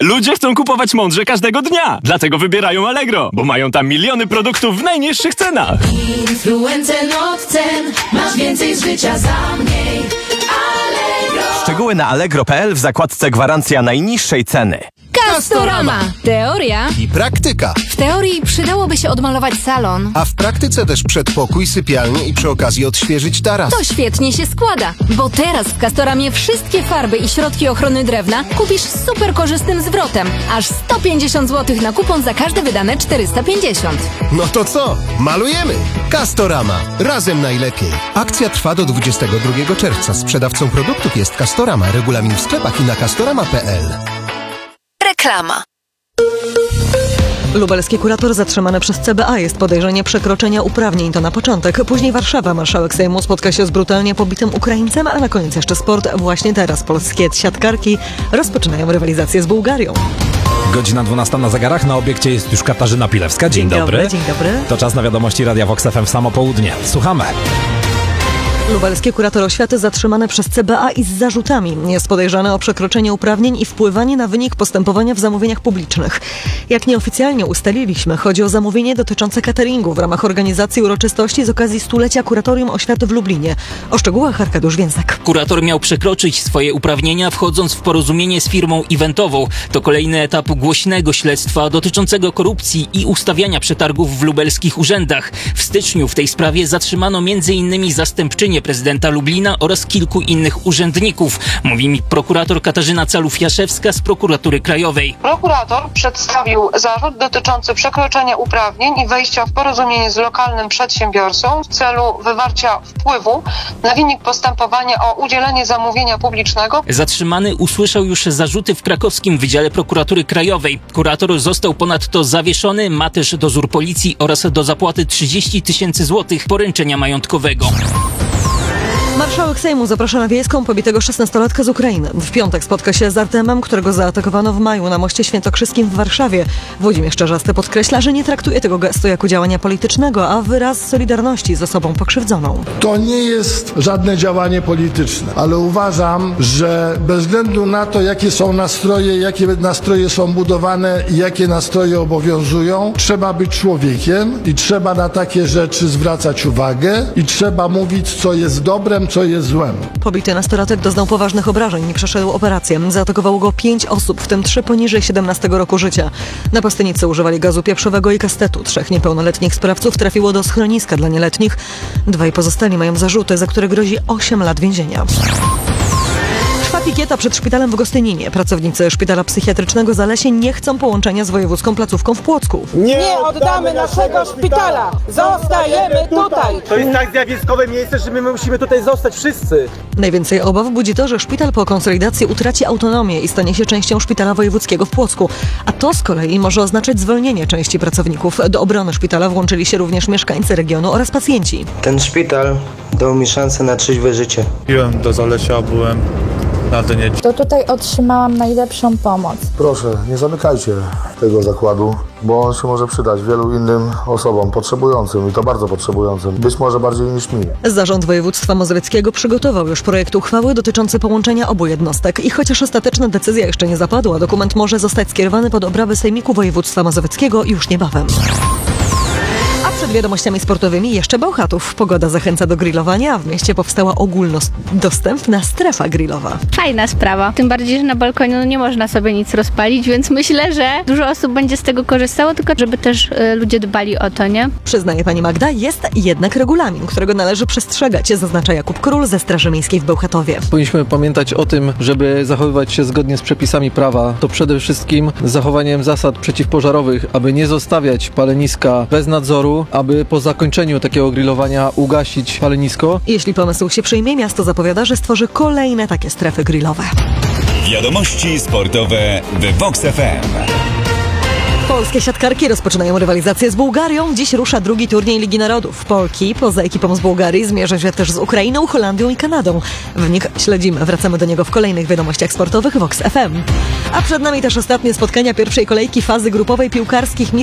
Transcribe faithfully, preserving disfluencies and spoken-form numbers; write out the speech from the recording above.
Ludzie chcą kupować mądrze każdego dnia. Dlatego wybierają Allegro, bo mają tam miliony produktów w najniższych cenach. Influencer od cen. Masz więcej z życia za mniej. Allegro. Szczegóły na allegro kropka p l w zakładce gwarancja najniższej ceny. Castorama. Teoria I praktyka. W teorii przydałoby się odmalować salon. A w praktyce też przedpokój, sypialnię i przy okazji odświeżyć taras. To świetnie się składa, bo teraz w Castoramie wszystkie farby i środki ochrony drewna kupisz z super korzystnym zwrotem. Aż sto pięćdziesiąt złotych na kupon za każde wydane czterysta pięćdziesiąt. No to co? Malujemy! Castorama. Razem najlepiej. Akcja trwa do dwudziestego drugiego czerwca. Sprzedawcą produktów jest Castorama. Regulamin w sklepach i na castorama kropka p l. Reklama. Lubelski kurator zatrzymany przez C B A. Jest podejrzenie przekroczenia uprawnień. To na początek. Później Warszawa. Marszałek Sejmu spotka się z brutalnie pobitym Ukraińcem, a na koniec jeszcze sport. Właśnie teraz polskie siatkarki rozpoczynają rywalizację z Bułgarią. Godzina dwunasta na zegarach. Na obiekcie jest już Katarzyna Pilewska. Dzień, Dzień dobry. dobry. Dzień dobry. To czas na wiadomości Radia Vox F M w samo południe. Słuchamy. Lubelski kurator oświaty zatrzymany przez C B A i z zarzutami. Jest podejrzany o przekroczenie uprawnień i wpływanie na wynik postępowania w zamówieniach publicznych. Jak nieoficjalnie ustaliliśmy, chodzi o zamówienie dotyczące cateringu w ramach organizacji uroczystości z okazji stulecia Kuratorium Oświaty w Lublinie. O szczegółach Arkadiusz Więcek. Kurator miał przekroczyć swoje uprawnienia, wchodząc w porozumienie z firmą eventową. To kolejny etap głośnego śledztwa dotyczącego korupcji i ustawiania przetargów w lubelskich urzędach. W styczniu w tej sprawie zatrzymano m.in. zastępczynię prezydenta Lublina oraz kilku innych urzędników. Mówi mi prokurator Katarzyna Calów-Jaszewska z Prokuratury Krajowej. Prokurator przedstawił zarzut dotyczący przekroczenia uprawnień i wejścia w porozumienie z lokalnym przedsiębiorcą w celu wywarcia wpływu na wynik postępowania o udzielenie zamówienia publicznego. Zatrzymany usłyszał już zarzuty w krakowskim Wydziale Prokuratury Krajowej. Kurator został ponadto zawieszony, ma też dozór policji oraz do zapłaty trzydzieści tysięcy złotych poręczenia majątkowego. Marszałek Sejmu zaprasza na Wiejską pobitego szesnastolatka z Ukrainy. W piątek spotka się z Artemem, którego zaatakowano w maju na moście świętokrzyskim w Warszawie. Włodzimierz Czarzasty podkreśla, że nie traktuje tego gestu jako działania politycznego, a wyraz solidarności z osobą pokrzywdzoną. To nie jest żadne działanie polityczne, ale uważam, że bez względu na to, jakie są nastroje, jakie nastroje są budowane i jakie nastroje obowiązują, trzeba być człowiekiem i trzeba na takie rzeczy zwracać uwagę i trzeba mówić, co jest dobrem, co jest złem. Pobity nastolatek doznał poważnych obrażeń i przeszedł operację. Zaatakowało go pięć osób, w tym trzy poniżej siedemnastego roku życia. Napastnicy używali gazu pieprzowego i kastetu. Trzech niepełnoletnich sprawców trafiło do schroniska dla nieletnich. Dwaj pozostali mają zarzuty, za które grozi osiem lat więzienia. Trwa pikieta przed szpitalem w Gostyninie. Pracownicy szpitala psychiatrycznego Zalesie nie chcą połączenia z wojewódzką placówką w Płocku. Nie oddamy naszego szpitala! Zostajemy tutaj! To jest tak zjawiskowe miejsce, że my musimy tutaj zostać wszyscy. Najwięcej obaw budzi to, że szpital po konsolidacji utraci autonomię i stanie się częścią szpitala wojewódzkiego w Płocku. A to z kolei może oznaczać zwolnienie części pracowników. Do obrony szpitala włączyli się również mieszkańcy regionu oraz pacjenci. Ten szpital dał mi szansę na trzeźwe życie. Piłem do Zalesia, byłem na dnie. To tutaj otrzymałam najlepszą pomoc. Proszę, nie zamykajcie tego zakładu, bo on się może przydać wielu innym osobom potrzebującym i to bardzo potrzebującym, być może bardziej niż mi. Zarząd województwa mazowieckiego przygotował już projekt uchwały dotyczący połączenia obu jednostek i chociaż ostateczna decyzja jeszcze nie zapadła, dokument może zostać skierowany pod obrady Sejmiku Województwa Mazowieckiego już niebawem. Przed wiadomościami sportowymi jeszcze Bełchatów. Pogoda zachęca do grillowania, a w mieście powstała ogólnodostępna strefa grillowa. Fajna sprawa. Tym bardziej, że na balkonie no, nie można sobie nic rozpalić, więc myślę, że dużo osób będzie z tego korzystało, tylko żeby też y, ludzie dbali o to, nie? Przyznaje pani Magda, jest jednak regulamin, którego należy przestrzegać, zaznacza Jakub Król ze Straży Miejskiej w Bełchatowie. Powinniśmy pamiętać o tym, żeby zachowywać się zgodnie z przepisami prawa. To przede wszystkim zachowaniem zasad przeciwpożarowych, aby nie zostawiać paleniska bez nadzoru, aby po zakończeniu takiego grillowania ugasić palenisko. Jeśli pomysł się przyjmie, miasto zapowiada, że stworzy kolejne takie strefy grillowe. Wiadomości sportowe w Vox F M. Polskie siatkarki rozpoczynają rywalizację z Bułgarią. Dziś rusza drugi turniej Ligi Narodów. Polki poza ekipą z Bułgarii zmierzą się też z Ukrainą, Holandią i Kanadą. Wynik śledzimy. Wracamy do niego w kolejnych wiadomościach sportowych Vox F M. A przed nami też ostatnie spotkania pierwszej kolejki fazy grupowej piłkarskich